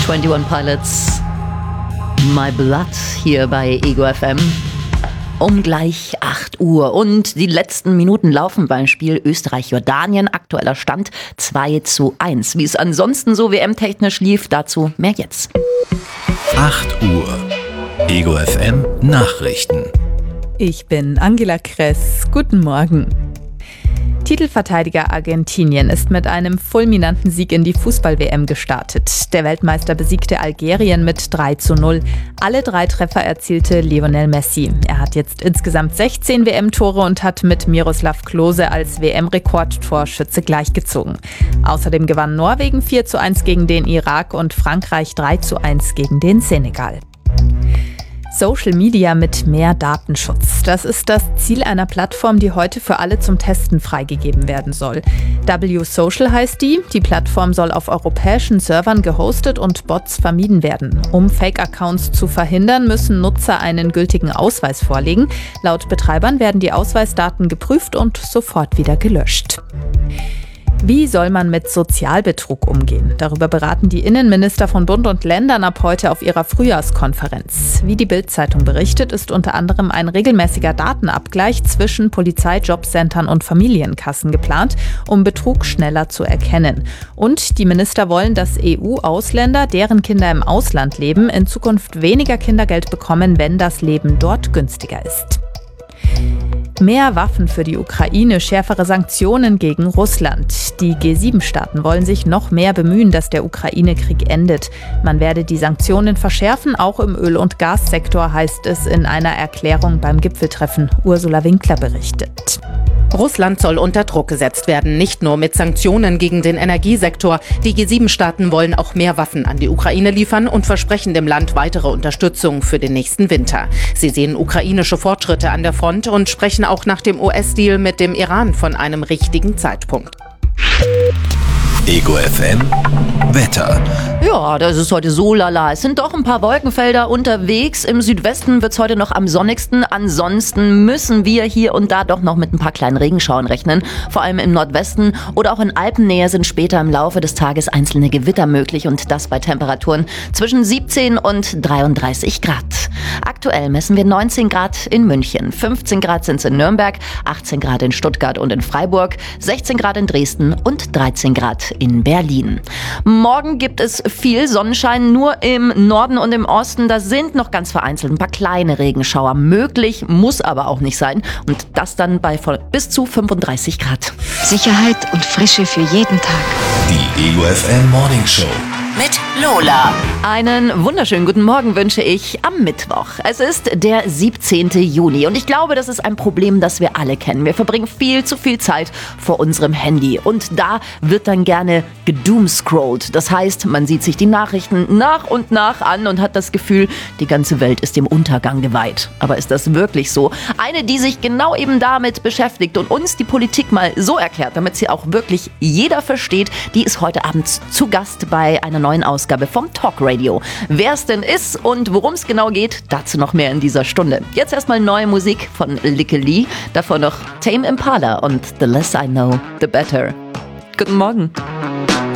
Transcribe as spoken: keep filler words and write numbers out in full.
einundzwanzig Pilots, My Blood hier bei Ego F M. Um gleich acht Uhr und die letzten Minuten laufen beim Spiel Österreich-Jordanien. Aktueller Stand zwei zu eins. Wie es ansonsten so W M-technisch lief, dazu mehr jetzt. acht Uhr. Ego F M Nachrichten. Ich bin Angela Kress. Guten Morgen. Titelverteidiger Argentinien ist mit einem fulminanten Sieg in die Fußball-W M gestartet. Der Weltmeister besiegte Algerien mit drei zu null. Alle drei Treffer erzielte Lionel Messi. Er hat jetzt insgesamt sechzehn W M-Tore und hat mit Miroslav Klose als W M-Rekordtorschütze gleichgezogen. Außerdem gewann Norwegen vier zu eins gegen den Irak und Frankreich drei zu eins gegen den Senegal. Social Media mit mehr Datenschutz. Das ist das Ziel einer Plattform, die heute für alle zum Testen freigegeben werden soll. W Social heißt die. Die Plattform soll auf europäischen Servern gehostet und Bots vermieden werden. Um Fake-Accounts zu verhindern, müssen Nutzer einen gültigen Ausweis vorlegen. Laut Betreibern werden die Ausweisdaten geprüft und sofort wieder gelöscht. Wie soll man mit Sozialbetrug umgehen? Darüber beraten die Innenminister von Bund und Ländern ab heute auf ihrer Frühjahrskonferenz. Wie die Bild-Zeitung berichtet, ist unter anderem ein regelmäßiger Datenabgleich zwischen Polizei, Jobcentern und Familienkassen geplant, um Betrug schneller zu erkennen. Und die Minister wollen, dass E U-Ausländer, deren Kinder im Ausland leben, in Zukunft weniger Kindergeld bekommen, wenn das Leben dort günstiger ist. Mehr Waffen für die Ukraine, schärfere Sanktionen gegen Russland. Die G sieben Staaten wollen sich noch mehr bemühen, dass der Ukraine-Krieg endet. Man werde die Sanktionen verschärfen, auch im Öl- und Gassektor, heißt es in einer Erklärung beim Gipfeltreffen. Ursula Winkler berichtet. Russland soll unter Druck gesetzt werden, nicht nur mit Sanktionen gegen den Energiesektor. Die G sieben Staaten wollen auch mehr Waffen an die Ukraine liefern und versprechen dem Land weitere Unterstützung für den nächsten Winter. Sie sehen ukrainische Fortschritte an der Front und sprechen auch nach dem U S-Deal mit dem Iran von einem richtigen Zeitpunkt. Ego F M Wetter. Ja, das ist heute so lala. Es sind doch ein paar Wolkenfelder unterwegs. Im Südwesten wird es heute noch am sonnigsten. Ansonsten müssen wir hier und da doch noch mit ein paar kleinen Regenschauern rechnen. Vor allem im Nordwesten oder auch in Alpennähe sind später im Laufe des Tages einzelne Gewitter möglich. Und das bei Temperaturen zwischen siebzehn und dreiunddreißig Grad. Aktuell messen wir neunzehn Grad in München, fünfzehn Grad sind es in Nürnberg, achtzehn Grad in Stuttgart und in Freiburg, sechzehn Grad in Dresden und dreizehn Grad in Berlin. Morgen gibt es viel Sonnenschein, nur im Norden und im Osten. Da sind noch ganz vereinzelt ein paar kleine Regenschauer möglich, muss aber auch nicht sein. Und das dann bei bis zu fünfunddreißig Grad. Sicherheit und Frische für jeden Tag. Die Ego F M Morning Show. Mit Lola. Einen wunderschönen guten Morgen wünsche ich am Mittwoch. Es ist der siebzehnten Juni und ich glaube, das ist ein Problem, das wir alle kennen. Wir verbringen viel zu viel Zeit vor unserem Handy und da wird dann gerne gedoomscrollt. Das heißt, man sieht sich die Nachrichten nach und nach an und hat das Gefühl, die ganze Welt ist dem Untergang geweiht. Aber ist das wirklich so? Eine, die sich genau eben damit beschäftigt und uns die Politik mal so erklärt, damit sie auch wirklich jeder versteht, die ist heute Abend zu Gast bei einer neuen Ausgabe vom Talk Radio. Wer es denn ist und worum es genau geht, dazu noch mehr in dieser Stunde. Jetzt erstmal neue Musik von Lykke Li, davor noch Tame Impala und The Less I Know, The Better. Guten Morgen.